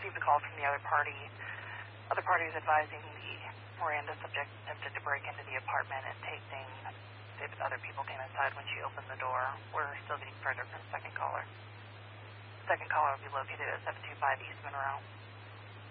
received a call from the other party. Other party is advising the Miranda subject attempted to break into the apartment and take things. If other people came inside when she opened the door. We're still getting further from the second caller. The second caller will be located at 725 East Monroe.